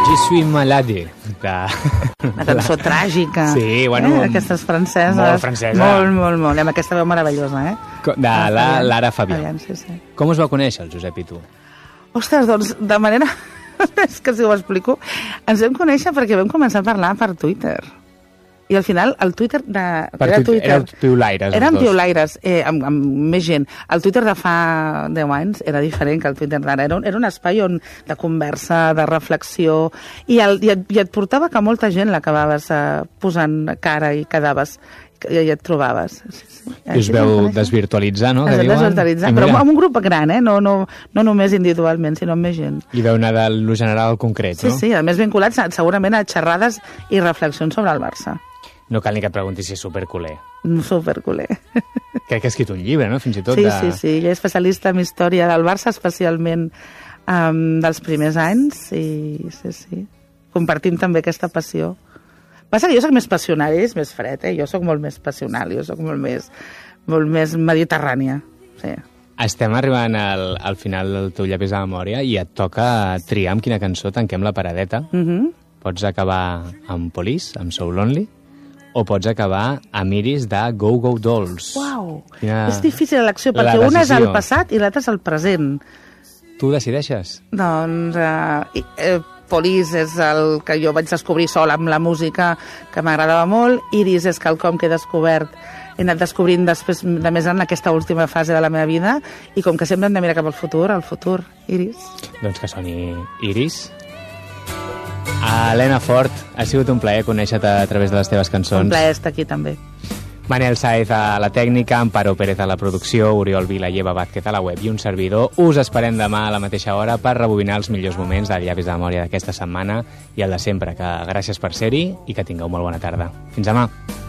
Je suis malade. Una cançó tràgica. Sí, bueno... Aquestes franceses. Molt francesa. Molt. I amb aquesta veu meravellosa, De Lara Fabián. Sí. Com us va conèixer el Josep i tu? Ostres, doncs, de manera... És que si ho explico. Ens vam conèixer perquè vam començar a parlar per Twitter. I al final, el Twitter de... Éreu piulaires. Érem piulaires, amb més gent. El Twitter de fa 10 anys era diferent que el Twitter d'ara. Era un espai de conversa, de reflexió, i et portava que molta gent l'acabaves posant cara i quedaves, i et trobaves. Sí. I us veu desvirtualitzar, no? Ens vam desvirtualitzar, però amb un grup gran, no només individualment, sinó amb més gent. I veu anar de lo general al concret, no? Sí, a més vinculats segurament a xerrades i reflexions sobre el Barça. No cal ni que et preguntis si és superculer. Superculer. Crec que ha escrit un llibre, no? Fins i tot Sí. Ell és especialista en història del Barça, especialment dels primers anys, i sí. Compartim també aquesta passió. Passa que jo soc més passional, ell és més fred, jo soc molt més passional, jo soc molt més mediterrània. Sí. Estem arribant al final del teu llapis de memòria i et toca triar amb quina cançó tanquem la paradeta. Pots acabar amb Police, amb So Lonely, o pots acabar amb Iris de Go Go Dolls. Uau! És difícil l'elecció, perquè una és el passat i l'altra és el present. Tu decideixes? Doncs Police és el que jo vaig descobrir sola amb la música, que m'agradava molt. Iris és quelcom que he descobert, he anat descobrint després de més en aquesta última fase de la meva vida, i com que sempre hem de mirar cap al futur, Iris. Doncs que soni Iris. Helena Fort, ha sigut un plaer conèixer-te a través de les teves cançons. Un plaer estar aquí també. Manel Sáez a la tècnica, Amparo Pérez a la producció, Oriol Vila i Eva Vázquez a la web i un servidor. Us esperem demà a la mateixa hora per rebobinar els millors moments del llapis de memòria d'aquesta setmana i el de sempre, que gràcies per ser-hi i que tingueu molt bona tarda. Fins demà.